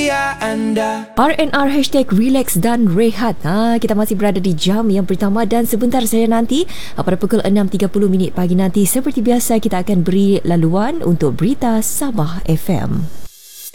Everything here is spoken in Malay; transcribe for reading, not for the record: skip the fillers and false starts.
RNR #relax dan rehat. Kita masih berada di jam yang pertama dan sebentar saja nanti pada pukul 6.30 pagi nanti seperti biasa kita akan beri laluan untuk berita Sabah FM.